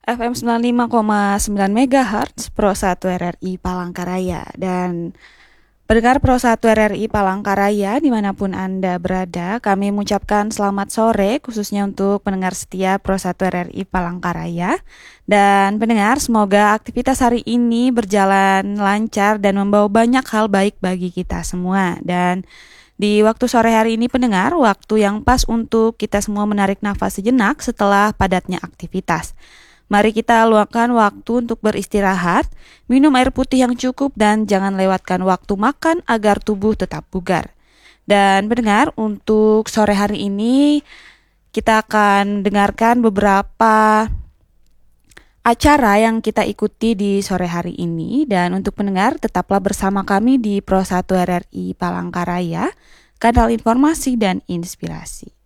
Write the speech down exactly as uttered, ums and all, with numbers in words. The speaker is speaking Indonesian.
F M sembilan puluh lima koma sembilan MHz Pro satu R R I Palangkaraya. Dan pendengar Pro satu R R I Palangkaraya dimanapun Anda berada, kami mengucapkan selamat sore khususnya untuk pendengar setia Pro satu R R I Palangkaraya. Dan pendengar, semoga aktivitas hari ini berjalan lancar dan membawa banyak hal baik bagi kita semua. Dan di waktu sore hari ini pendengar, waktu yang pas untuk kita semua menarik nafas sejenak setelah padatnya aktivitas. Mari kita luangkan waktu untuk beristirahat, minum air putih yang cukup dan jangan lewatkan waktu makan agar tubuh tetap bugar. Dan pendengar, untuk sore hari ini kita akan dengarkan beberapa acara yang kita ikuti di sore hari ini. Dan untuk pendengar, tetaplah bersama kami di Pro satu R R I Palangkaraya, kanal informasi dan inspirasi.